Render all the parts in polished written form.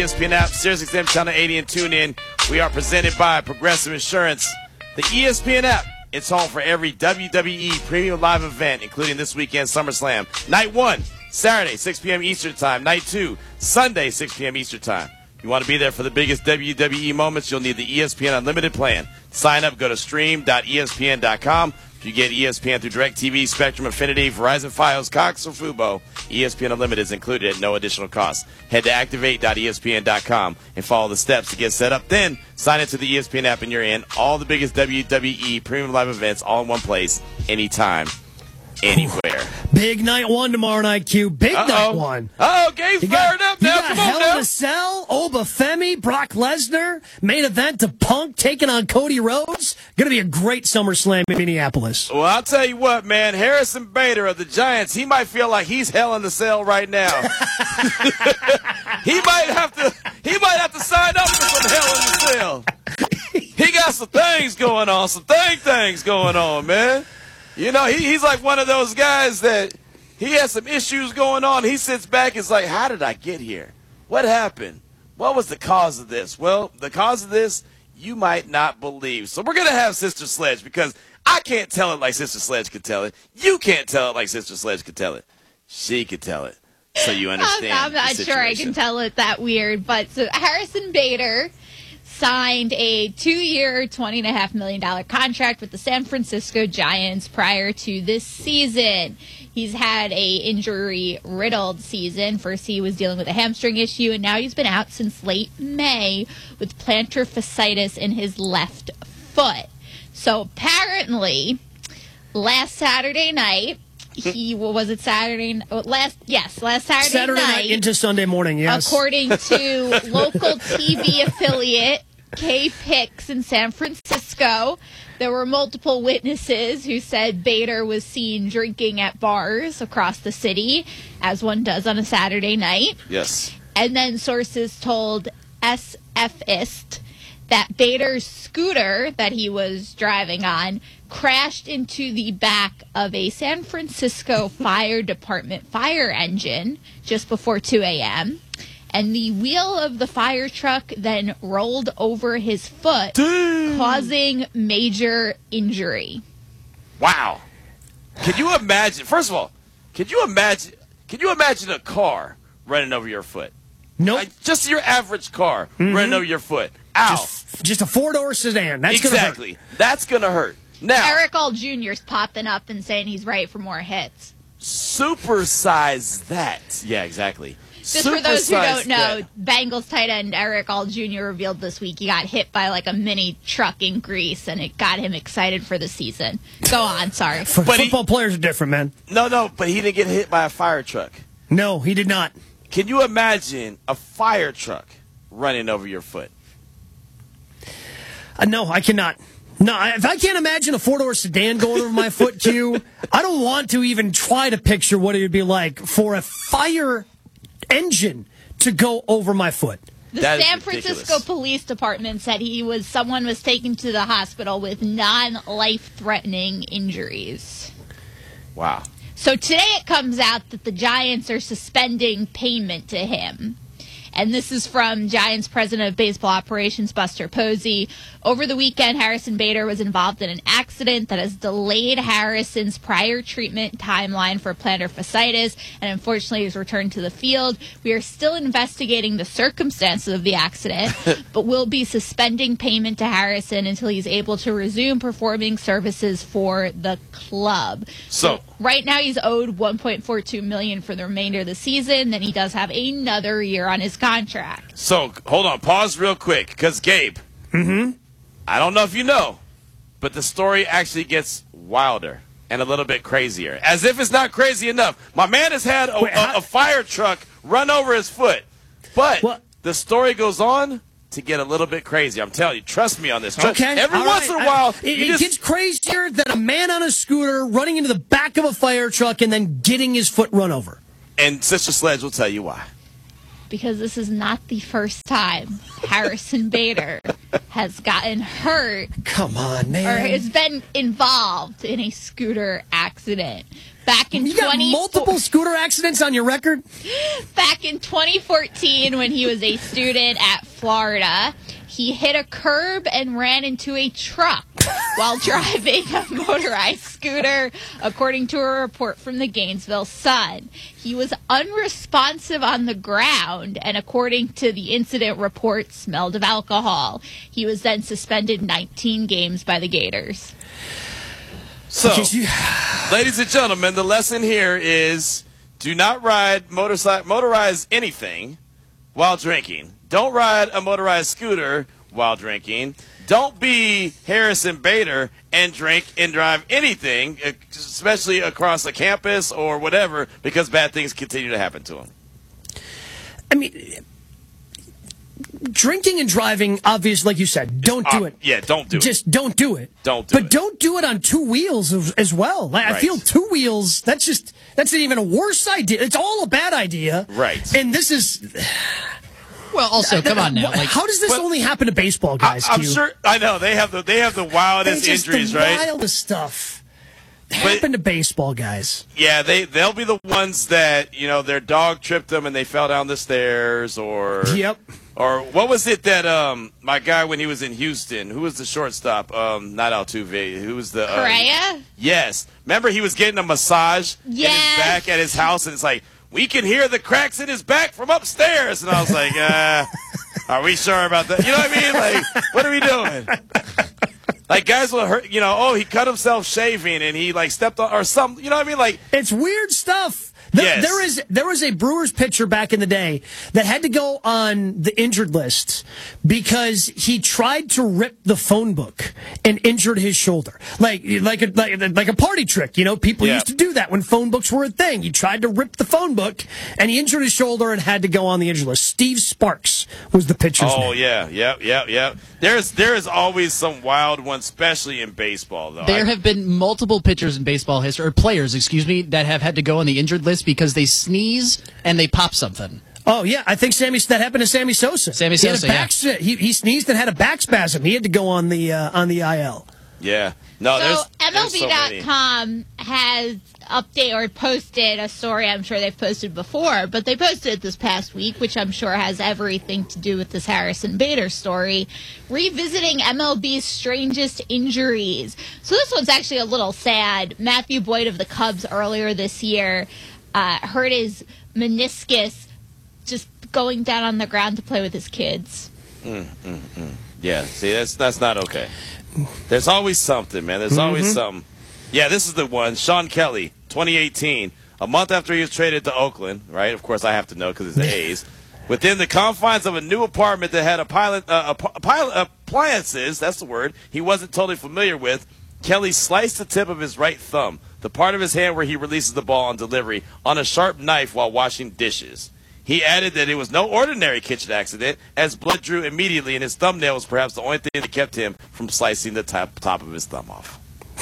ESPN app, SiriusXM Channel 80, and tune in. We are presented by Progressive Insurance. The ESPN app, it's home for every WWE premium live event, including this weekend SummerSlam. Night 1, Saturday, 6 p.m. Eastern Time. Night 2, Sunday, 6 p.m. Eastern Time. If you want to be there for the biggest WWE moments, you'll need the ESPN Unlimited plan. Sign up, go to stream.espn.com. If you get ESPN through DirecTV, Spectrum, Affinity, Verizon, Fios, Cox, or Fubo, ESPN Unlimited is included at no additional cost. Head to activate.espn.com and follow the steps to get set up. Then sign into the ESPN app and you're in. All the biggest WWE premium live events all in one place, anytime, anywhere. Big night 1 tomorrow night, Q. Big night 1. Oh, Gabe's fired up now. Come on Hell now. in a Cell, Obafemi, Brock Lesnar, main event to Punk taking on Cody Rhodes. Going to be a great SummerSlam in Minneapolis. Well, I'll tell you what, man. Harrison Bader of the Giants, he might feel like he's hell in the cell right now. he might have to sign up for some hell in the cell. He got some things going on, things going on, man. You know, he's like one of those guys that he has some issues going on. He sits back and is like, how did I get here? What happened? What was the cause of this? Well, the cause of this, you might not believe. So we're going to have Sister Sledge because I can't tell it like Sister Sledge could tell it. You can't tell it like Sister Sledge could tell it. She could tell it. So you understand. I'm not sure I can tell it that weird. But so Harrison Bader signed a 2-year, $20.5 million contract with the San Francisco Giants prior to this season. He's had a injury-riddled season. First, he was dealing with a hamstring issue, and now he's been out since late May with plantar fasciitis in his left foot. So apparently, last Saturday night, last Saturday night into Sunday morning, yes. According to local TV affiliate KPIX in San Francisco, there were multiple witnesses who said Bader was seen drinking at bars across the city, as one does on a Saturday night. Yes. And then sources told SFist that Bader's scooter that he was driving on crashed into the back of a San Francisco Fire Department fire engine just before 2 a.m., and the wheel of the fire truck then rolled over his foot, causing major injury. Wow. Can you imagine? First of all, can you imagine a car running over your foot? Nope. Like just your average car running over your foot. Ow. Just a 4-door sedan. That's exactly. That's going to hurt. Now, Eric All Jr.'s popping up and saying he's right for more hits. Supersize that. Yeah, exactly. Just for those who don't know, Bengals tight end Eric All Jr. revealed this week he got hit by like a mini truck in Greece, and it got him excited for the season. Go on, sorry. Football players are different, man. No, but he didn't get hit by a fire truck. No, he did not. Can you imagine a fire truck running over your foot? No, I cannot. No, if I can't imagine a 4-door sedan going over my foot, Q, I don't want to even try to picture what it would be like for a fire engine to go over my foot. The San Francisco Police Department said someone was taken to the hospital with non-life-threatening injuries. Wow. So today it comes out that the Giants are suspending payment to him. And this is from Giants President of Baseball Operations, Buster Posey. Over the weekend, Harrison Bader was involved in an accident that has delayed Harrison's prior treatment timeline for plantar fasciitis, and unfortunately has returned to the field. We are still investigating the circumstances of the accident, but will be suspending payment to Harrison until he's able to resume performing services for the club. So right now he's owed $1.42 million for the remainder of the season. Then he does have another year on his contract. So hold on, pause real quick, because Gabe, I don't know if you know, but the story actually gets wilder and a little bit crazier. As if it's not crazy enough. My man has had a fire truck run over his foot, but the story goes on to get a little bit crazy. I'm telling you, trust me on this. Okay. Every once in a while, it gets crazier than a man on a scooter running into the back of a fire truck and then getting his foot run over. And Sister Sledge will tell you why. because this is not the first time Harrison Bader has gotten hurt. Come on, Or man. has been involved in a scooter accident. Back in You got multiple scooter accidents on your record? Back in 2014, when he was a student at Florida, he hit a curb and ran into a truck while driving a motorized scooter, according to a report from the Gainesville Sun. He was unresponsive on the ground, and according to the incident report, smelled of alcohol. He was then suspended 19 games by the Gators. So, ladies and gentlemen, the lesson here is do not ride motorized anything while drinking. Don't ride a motorized scooter while drinking. Don't be Harrison Bader and drink and drive anything, especially across the campus or whatever, because bad things continue to happen to him. I mean, drinking and driving, obviously, like you said, don't do it. Yeah, don't do it. Just don't do it. Don't do it. But don't do it on two wheels as well. Like, I Right. feel two wheels, that's even a worse idea. It's all a bad idea. Right. And this is... Well, also, come on now. Like, how does this only happen to baseball guys, I'm Q? sure. I know they have the wildest It's just injuries, the right? wildest stuff happen to baseball guys. Yeah, they'll be the ones that their dog tripped them and they fell down the stairs, or Yep. or what was it that my guy when he was in Houston, who was the shortstop? Not Altuve, who was the Correa? Yes, remember he was getting a massage in his Yes. back at his house, and it's like we can hear the cracks in his back from upstairs, and I was like, are we sure about that? You know what I mean? Like, what are we doing? Like, guys will hurt, he cut himself shaving and he, stepped on, or something, you know what I mean? Like, It's weird stuff. Yes. There was a Brewers pitcher back in the day that had to go on the injured list because he tried to rip the phone book and injured his shoulder. Like a party trick, people Yeah. used to do that when phone books were a thing. He tried to rip the phone book and he injured his shoulder and had to go on the injured list. Steve Sparks was the pitcher's name. oh, yeah, yep. There is always some wild ones, especially in baseball, though. there have been multiple pitchers in baseball history, or players, excuse me, that have had to go on the injured list because they sneeze and they pop something. Oh yeah, I think that happened to Sammy Sosa. Sammy He had a Sosa, back- he sneezed and had a back spasm. He had to go on the IL. Yeah. No, So there's so many. MLB.com has posted a story I'm sure they've posted before, but they posted it this past week, which I'm sure has everything to do with this Harrison Bader story, revisiting MLB's strangest injuries. So this one's actually a little sad. Matthew Boyd of the Cubs earlier this year hurt his meniscus just going down on the ground to play with his kids. Yeah, see, that's not okay. There's always something, man. There's always something. Yeah, this is the one. Sean Kelly, 2018. A month after he was traded to Oakland, right? Of course, I have to know because it's the A's. Within the confines of a new apartment that had appliances, that's the word, he wasn't totally familiar with, Kelly sliced the tip of his right thumb, the part of his hand where he releases the ball on delivery, on a sharp knife while washing dishes. He added that it was no ordinary kitchen accident, as blood drew immediately, and his thumbnail was perhaps the only thing that kept him from slicing the top of his thumb off.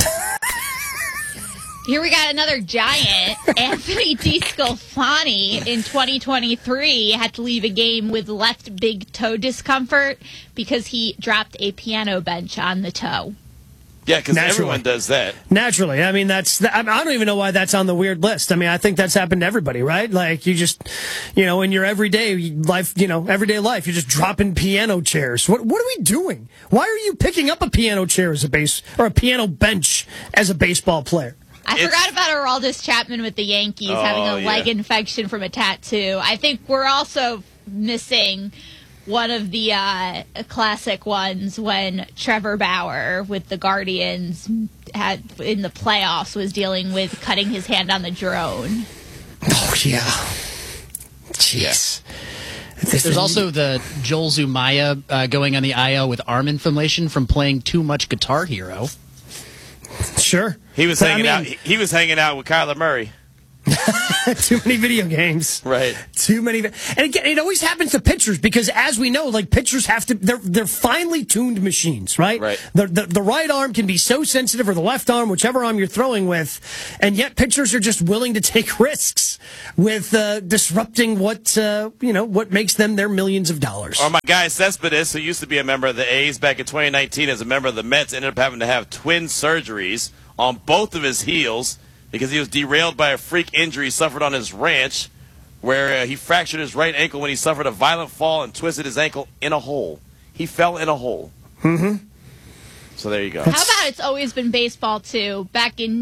Here we got another giant. Anthony DeSclafani in 2023 had to leave a game with left big toe discomfort because he dropped a piano bench on the toe. Yeah, because Naturally. everyone does that. Naturally. I mean, I don't even know why that's on the weird list. I mean, I think that's happened to everybody, right? Like, you just, in your everyday life, you're just dropping piano chairs. What are we doing? Why are you picking up a piano chair or a piano bench as a baseball player? I forgot about Aroldis Chapman with the Yankees having a leg infection from a tattoo. I think we're also missing one of the classic ones when Trevor Bauer with the Guardians had in the playoffs was dealing with cutting his hand on the drone. Oh, yeah. Jeez. There's also the Joel Zumaya going on the IL with arm inflammation from playing too much Guitar Hero. Sure. He was hanging out. He was hanging out with Kyler Murray. Too many video games. Right. Too many. And again, it always happens to pitchers because, as we know, like pitchers have to. They're finely tuned machines, right? Right. The right arm can be so sensitive, or the left arm, whichever arm you're throwing with, and yet pitchers are just willing to take risks with disrupting what makes them their millions of dollars. Or my guy Cespedes, who used to be a member of the A's back in 2019 as a member of the Mets, ended up having to have twin surgeries on both of his heels because he was derailed by a freak injury he suffered on his ranch, where he fractured his right ankle when he suffered a violent fall and twisted his ankle in a hole. He fell in a hole. Mm-hmm. So there you go. How about it's always been baseball, too? Back in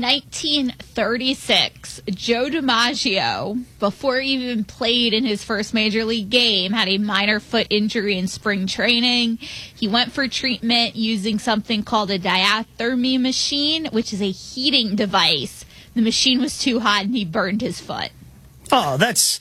1936, Joe DiMaggio, before he even played in his first major league game, had a minor foot injury in spring training. He went for treatment using something called a diathermy machine, which is a heating device. The machine was too hot and he burned his foot. Oh, that's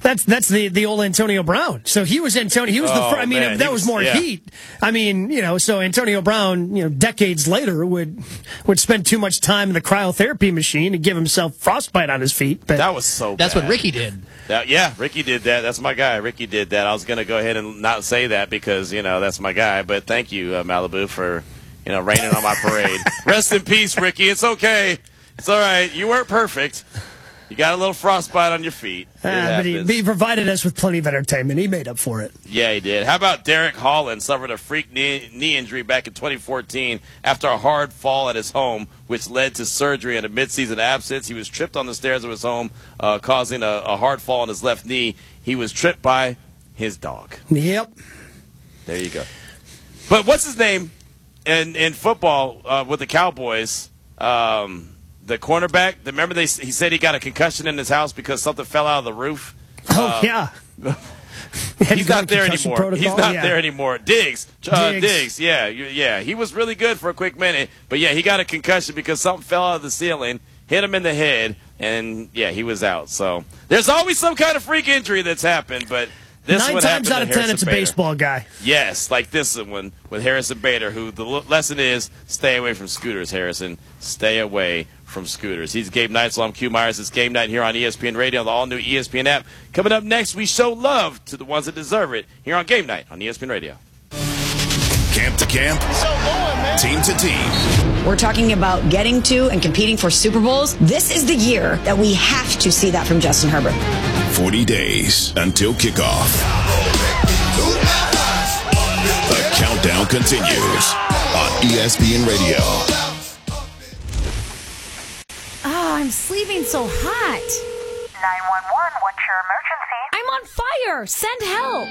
the old Antonio Brown. So he was Antonio. He was that was more heat. I mean, so Antonio Brown, decades later would spend too much time in the cryotherapy machine and give himself frostbite on his feet. But that was so bad. That's what Ricky did. Ricky did that. That's my guy. Ricky did that. I was going to go ahead and not say that because, that's my guy. But thank you, Malibu, for, raining on my parade. Rest in peace, Ricky. It's okay. It's all right. You weren't perfect. You got a little frostbite on your feet. But he provided us with plenty of entertainment. He made up for it. Yeah, he did. How about Derek Holland suffered a freak knee injury back in 2014 after a hard fall at his home, which led to surgery and a midseason absence. He was tripped on the stairs of his home, causing a hard fall on his left knee. He was tripped by his dog. Yep. There you go. But what's his name in football with the Cowboys? The cornerback, remember he said he got a concussion in his house because something fell out of the roof? Oh, yeah. He's not there anymore. Protocol? He's not there anymore. Diggs. Yeah. He was really good for a quick minute. But, he got a concussion because something fell out of the ceiling, hit him in the head, and, he was out. So there's always some kind of freak injury that's happened, but this 9 one times out happened of to 10, it's a Bader. baseball guy. Yes, like this one with Harrison Bader, who the lesson is stay away from scooters, Harrison. Stay away from scooters. He's Gabe Neitzel. I'm Q Myers. It's Game Night here on ESPN Radio, the all-new ESPN app. Coming up next, we show love to the ones that deserve it here on Game Night on ESPN Radio. Camp to camp, team to team. We're talking about getting to and competing for Super Bowls. This is the year that we have to see that from Justin Herbert. 40 days until kickoff. The countdown continues on ESPN Radio. Oh, I'm sleeping so hot. 911, what's your emergency? I'm on fire. Send help.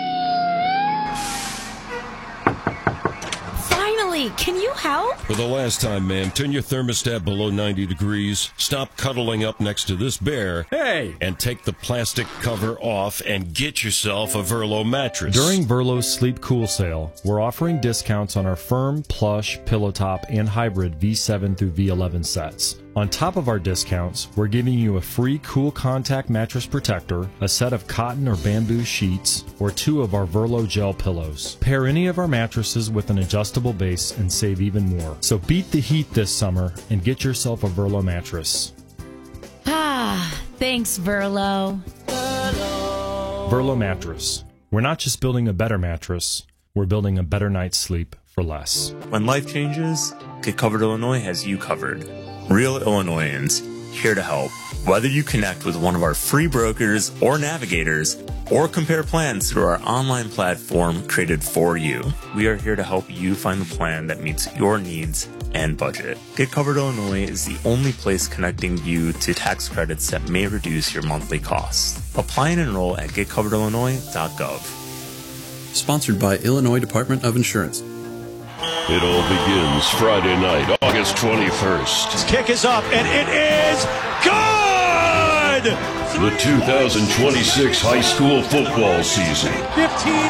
Finally, can you help? For the last time, ma'am, turn your thermostat below 90 degrees, stop cuddling up next to this bear, and take the plastic cover off and get yourself a Verlo mattress. During Verlo's Sleep Cool sale, we're offering discounts on our firm, plush, pillow top, and hybrid V7 through V11 sets. On top of our discounts, we're giving you a free Cool Contact mattress protector, a set of cotton or bamboo sheets, or 2 of our Verlo gel pillows. Pair any of our mattresses with an adjustable base and save even more. So beat the heat this summer and get yourself a Verlo mattress. Thanks, Verlo. Verlo mattress. We're not just building a better mattress, we're building a better night's sleep for less. When life changes, Get Covered Illinois has you covered. Real Illinoisans, here to help. Whether you connect with one of our free brokers or navigators, or compare plans through our online platform created for you, we are here to help you find the plan that meets your needs and budget. Get Covered Illinois is the only place connecting you to tax credits that may reduce your monthly costs. Apply and enroll at getcoveredillinois.gov. Sponsored by Illinois Department of Insurance. It all begins Friday night, August 21st. His kick is up, and it is good! The 2026 high school football season. 15, 10,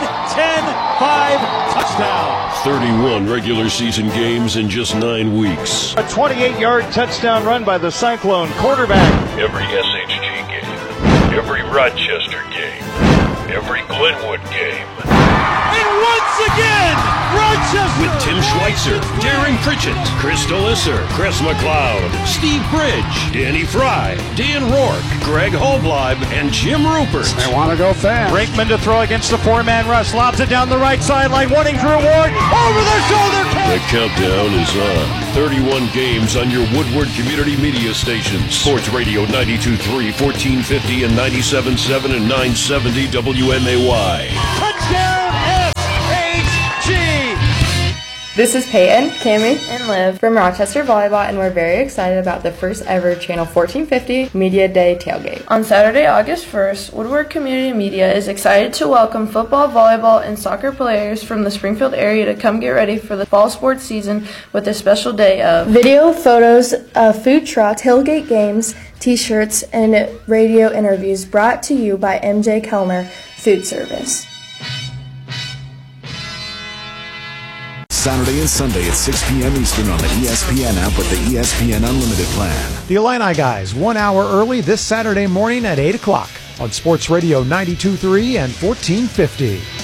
5, touchdown. 31 regular season games in just 9 weeks. A 28-yard touchdown run by the Cyclone quarterback. Every SHG game, every Rochester game, every Glenwood game. And once again, Rochester with Tim Schweitzer Spicer, Darren Pritchett, Crystal Isser, Chris McLeod, Steve Bridge, Danny Fry, Dan Rourke, Greg Holbleib, and Jim Rupert. They want to go fast. Brinkman to throw against the four-man rush. Lobs it down the right sideline. Wanting Drew Ward over the shoulder catch. The countdown is on. 31 games on your Woodward Community Media stations. Sports Radio 92.3, 1450 and 97.7 and 970 WMAY. Touchdown SHG! This is Peyton, Cammie, and Liv from Rochester Volleyball, and we're very excited about the first ever Channel 1450 Media Day tailgate. On Saturday, August 1st, Woodward Community Media is excited to welcome football, volleyball, and soccer players from the Springfield area to come get ready for the fall sports season with a special day of video, photos, food trucks, tailgate games, t-shirts, and radio interviews brought to you by MJ Kelmer Food Service. Saturday and Sunday at 6 p.m. Eastern on the ESPN app with the ESPN Unlimited plan. The Illini guys, 1 hour early this Saturday morning at 8 o'clock on Sports Radio 92.3 and 1450.